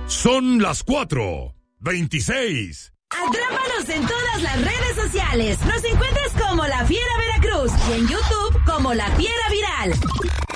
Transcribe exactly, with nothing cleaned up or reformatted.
Son las cuatro veintiséis. Atrápanos en todas las redes sociales. Nos encuentras como La Fiera Veracruz y en YouTube como La Fiera Viral.